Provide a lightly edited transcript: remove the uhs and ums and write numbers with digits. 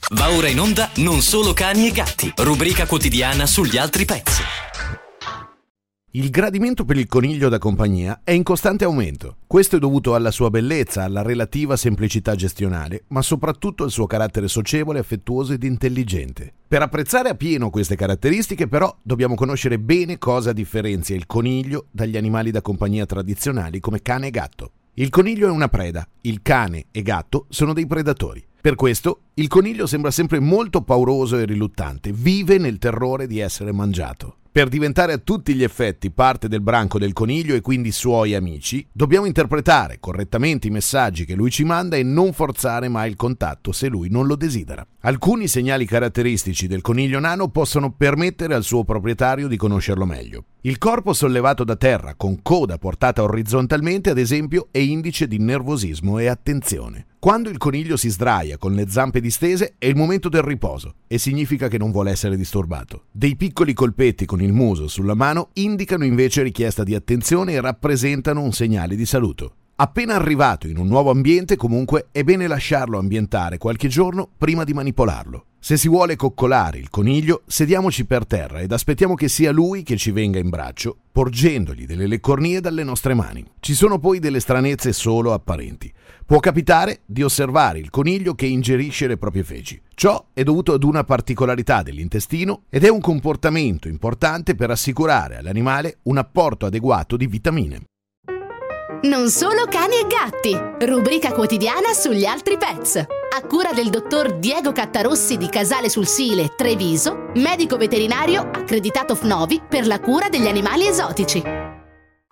Va ora in onda Non solo cani e gatti, rubrica quotidiana sugli altri pets. Il gradimento per il coniglio da compagnia è in costante aumento. Questo è dovuto alla sua bellezza, alla relativa semplicità gestionale, ma soprattutto al suo carattere socievole, affettuoso ed intelligente. Per apprezzare appieno queste caratteristiche, però, dobbiamo conoscere bene cosa differenzia il coniglio dagli animali da compagnia tradizionali come cane e gatto. Il coniglio è una preda, il cane e gatto sono dei predatori. Per questo, il coniglio sembra sempre molto pauroso e riluttante, vive nel terrore di essere mangiato. Per diventare a tutti gli effetti parte del branco del coniglio e quindi suoi amici, dobbiamo interpretare correttamente i messaggi che lui ci manda e non forzare mai il contatto se lui non lo desidera. Alcuni segnali caratteristici del coniglio nano possono permettere al suo proprietario di conoscerlo meglio. Il corpo sollevato da terra, con coda portata orizzontalmente, ad esempio, è indice di nervosismo e attenzione. Quando il coniglio si sdraia con le zampe distese è il momento del riposo e significa che non vuole essere disturbato. Dei piccoli colpetti con il muso sulla mano indicano invece richiesta di attenzione e rappresentano un segnale di saluto. Appena arrivato in un nuovo ambiente, comunque, è bene lasciarlo ambientare qualche giorno prima di manipolarlo. Se si vuole coccolare il coniglio, sediamoci per terra ed aspettiamo che sia lui che ci venga in braccio, porgendogli delle leccornie dalle nostre mani. Ci sono poi delle stranezze solo apparenti. Può capitare di osservare il coniglio che ingerisce le proprie feci. Ciò è dovuto ad una particolarità dell'intestino ed è un comportamento importante per assicurare all'animale un apporto adeguato di vitamine. Non solo cani e gatti, rubrica quotidiana sugli altri pets. A cura del dottor Diego Cattarossi di Casale sul Sile, Treviso, medico veterinario accreditato FNOVI per la cura degli animali esotici.